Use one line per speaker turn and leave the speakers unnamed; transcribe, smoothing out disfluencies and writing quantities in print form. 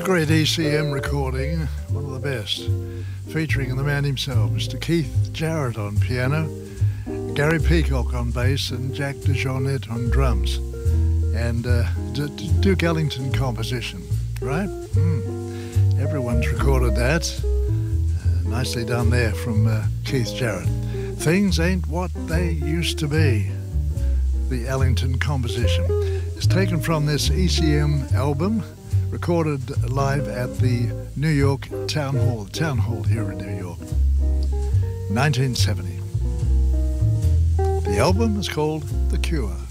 great ECM recording, one of the best, featuring the man himself, Mr. Keith Jarrett on piano, Gary Peacock on bass, and Jack DeJohnette on drums, and Duke Ellington composition, right? Everyone's recorded that. Nicely done there from Keith Jarrett. Things Ain't What They Used to Be, the Ellington composition. It's taken from this ECM album, recorded live at the New York Town Hall here in New York, 1970. The album is called The Cure.